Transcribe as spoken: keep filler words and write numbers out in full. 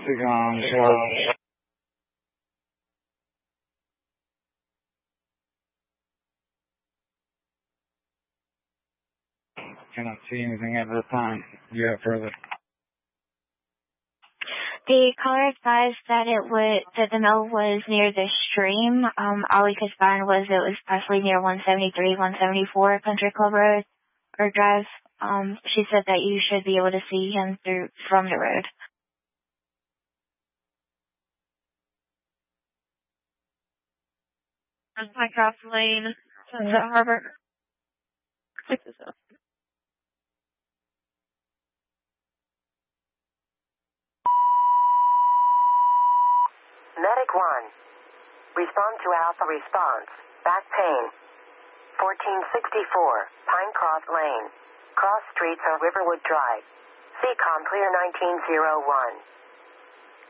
Hexagon close. Cannot see anything at this time. You have further. The caller advised that it would that the note was near the stream. Um, all we could find was it was possibly near one seventy-three, one seventy-four Country Club Road or Drive. Um, she said that you should be able to see him through from the road. Mycroft Lane, Sunset Harbor. Check this out. Medic one. Respond to Alpha response. Back pain. fourteen sixty-four, Pinecroft Lane. Cross streets on Riverwood Drive. C COM clear nineteen oh one.